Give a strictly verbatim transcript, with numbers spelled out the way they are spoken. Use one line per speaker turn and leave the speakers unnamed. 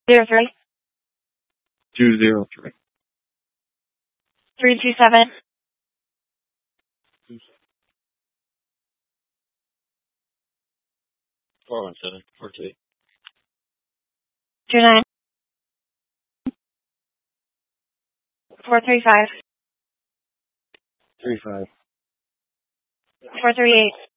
Zero three.
Two zero three.
Three two seven.
Four one seven. Four two eight.
Two nine. Four three five.
Three five.
Four three eight.